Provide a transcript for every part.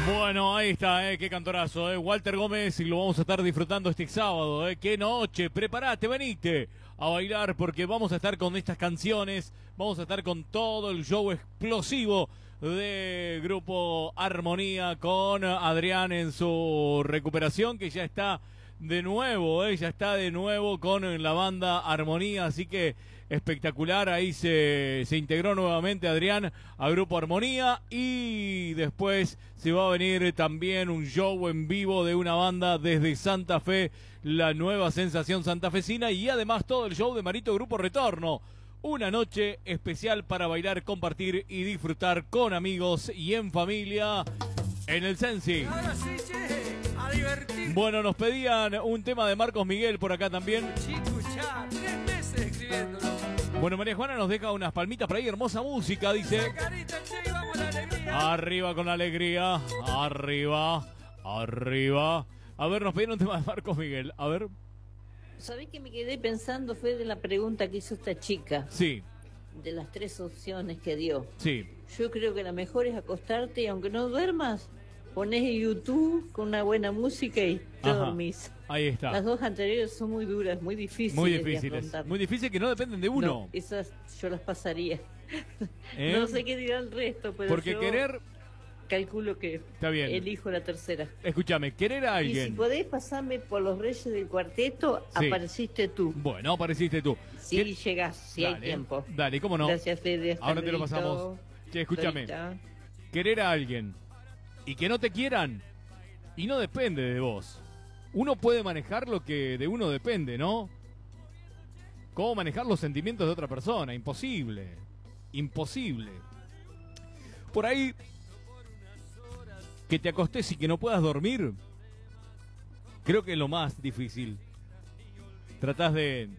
Bueno, ahí está, qué cantorazo, Walter Gómez, y lo vamos a estar disfrutando este sábado, qué noche, prepárate, venite a bailar porque vamos a estar con estas canciones, vamos a estar con todo el show explosivo de Grupo Armonía con Adrián en su recuperación, que ya está de nuevo, ya está de nuevo con la banda Armonía, así que espectacular, ahí se integró nuevamente Adrián a Grupo Armonía y después se va a venir también un show en vivo de una banda desde Santa Fe, la nueva sensación santafesina, y además todo el show de Marito Grupo Retorno. Una noche especial para bailar, compartir y disfrutar con amigos y en familia en el Sensi. Ahora sí, che, a divertir. Bueno, nos pedían un tema de Marcos Miguel por acá también. Chico, ya, 3 meses escribiéndolo. Bueno, María Juana nos deja unas palmitas por ahí, hermosa música, dice. Carita, che, y vamos a la alegría. Arriba con la alegría, arriba, arriba. A ver, nos pidieron un tema de Marcos Miguel, a ver. ¿Sabés que me quedé pensando? Fue de la pregunta que hizo esta chica, Sí, de las 3 opciones que dio. sí. Yo creo que la mejor es acostarte y aunque no duermas, ponés en YouTube con una buena música y te Ajá, dormís. ahí está. Las dos anteriores son muy duras, muy difíciles. Muy de difíciles, afrontar. muy difíciles que no dependen de uno. No, esas yo las pasaría. ¿Eh? No sé qué dirá el resto, pero Porque yo querer, calculo que está bien. elijo la tercera. Escúchame, querer a Y si alguien. podés pasarme por los Reyes del Cuarteto, Sí. apareciste tú. Bueno, apareciste tú. Si ¿Qué- llegás, si Dale, hay tiempo. Dale, cómo no. Gracias, Fede. Hasta Ahora te lo luego. pasamos. Che, escúchame. Dorita. Querer a alguien y que no te quieran, y no depende de vos. Uno puede manejar lo que de uno depende, ¿no? ¿Cómo manejar los sentimientos de otra persona? Imposible. Imposible. Por ahí, que te acostés y que no puedas dormir, creo que es lo más difícil. Tratás de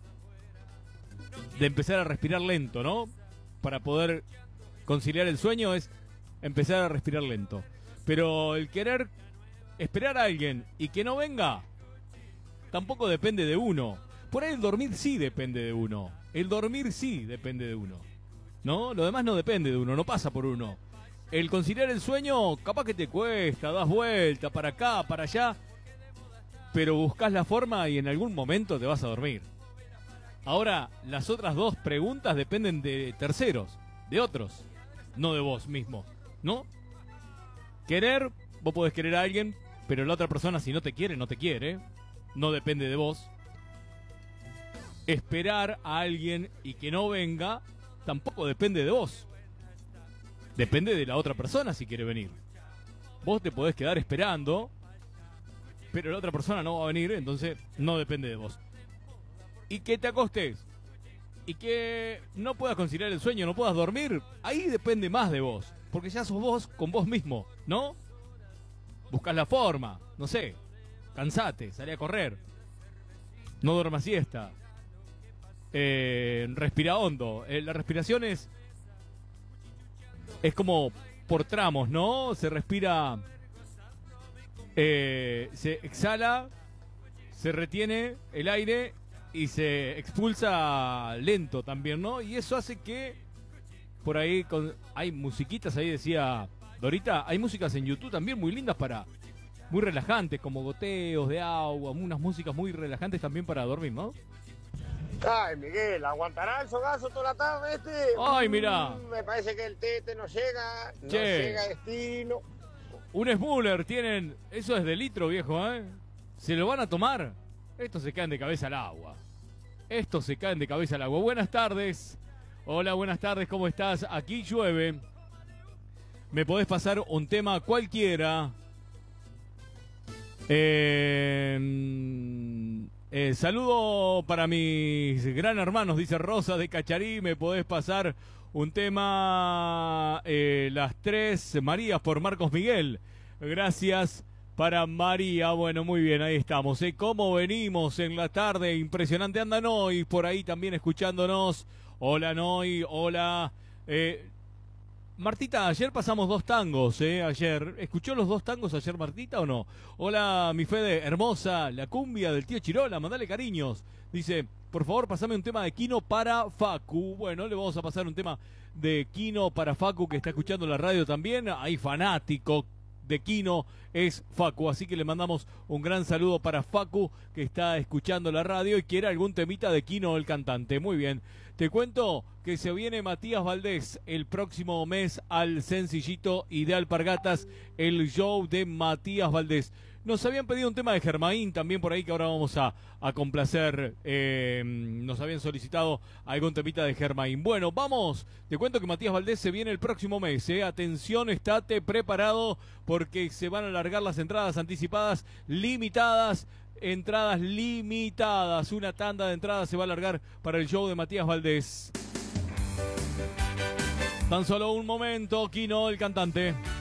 empezar a respirar lento, ¿no? Para poder conciliar el sueño es empezar a respirar lento. Pero el querer esperar a alguien y que no venga, tampoco depende de uno. Por ahí el dormir sí depende de uno. El dormir sí depende de uno. ¿No? Lo demás no depende de uno, no pasa por uno. El conciliar el sueño, capaz que te cuesta, das vuelta para acá, para allá, pero buscas la forma y en algún momento te vas a dormir. Ahora, las otras dos preguntas dependen de terceros, de otros, no de vos mismo, ¿no? Querer, vos podés querer a alguien, pero la otra persona si no te quiere, no te quiere, no depende de vos. Esperar a alguien y que no venga, tampoco depende de vos. Depende de la otra persona si quiere venir. Vos te podés quedar esperando, pero la otra persona no va a venir, entonces no depende de vos. Y que te acostes y que no puedas conciliar el sueño, no puedas dormir, ahí depende más de vos, porque ya sos vos con vos mismo, ¿no? Buscás la forma, no sé, cansate, salí a correr, no duermas siesta, respira hondo. La respiración es como por tramos, ¿no? Se respira, se exhala, se retiene el aire y se expulsa lento también, ¿no? Y eso hace que por ahí hay musiquitas, ahí decía Dorita, hay músicas en YouTube también muy lindas muy relajantes, como goteos de agua, unas músicas muy relajantes también para dormir, ¿no? Ay, Miguel, ¿aguantará el sogazo toda la tarde este? Ay, mirá. Me parece que el tete no llega, no Che. llega a destino. Un Smuller tienen, eso es de litro, viejo, ¿eh? ¿Se lo van a tomar? Estos se caen de cabeza al agua. Estos se caen de cabeza al agua. Buenas tardes. Hola, buenas tardes, ¿cómo estás? Aquí llueve. Me podés pasar un tema cualquiera. Saludo para mis gran hermanos, dice Rosa de Cacharí. Me podés pasar un tema, Las Tres Marías por Marcos Miguel. Gracias para María. Bueno, muy bien, ahí estamos. ¿Cómo venimos en la tarde? Impresionante. Anda Noy por ahí también escuchándonos. Hola Noy, hola. Martita, ayer pasamos 2 tangos, ayer. ¿Escuchó los 2 tangos ayer, Martita, o no? Hola, mi Fede, hermosa, la cumbia del tío Chirola, mandale cariños. Dice, por favor, pasame un tema de Quino para Facu. Bueno, le vamos a pasar un tema de Quino para Facu, que está escuchando la radio también. Hay fanático de Kino es Facu, así que le mandamos un gran saludo para Facu, que está escuchando la radio y quiere algún temita de Kino el cantante. Muy bien, te cuento que se viene Matías Valdés el próximo mes al Sencillito y de Alpargatas, el show de Matías Valdés. Nos habían pedido un tema de Germain también por ahí que ahora vamos a complacer. Nos habían solicitado algún temita de Germain. Bueno, vamos. Te cuento que Matías Valdés se viene el próximo mes. Atención, estate preparado porque se van a alargar las entradas anticipadas limitadas. Entradas limitadas. Una tanda de entradas se va a alargar para el show de Matías Valdés. Tan solo un momento, Kino, el cantante.